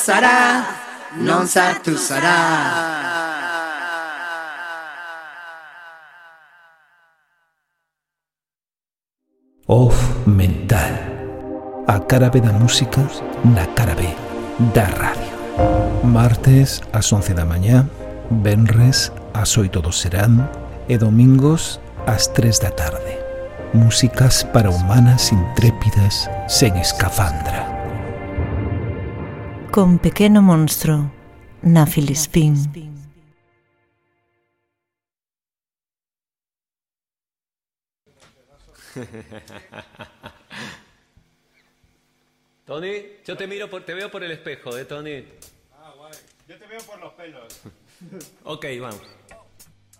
Sarà, non sa tu sarà. Off Mental. A cara B da música na cara B da radio. Martes ás 11 da mañá, venres ás 8 do serán e domingos ás 3 da tarde. Músicas para humanas intrépidas sen escafandra. Con Pequeno Monstro na Filispín. Tony, yo te veo por el espejo, Tony. Ah, guay. Yo te veo por los pelos. Ok, vamos.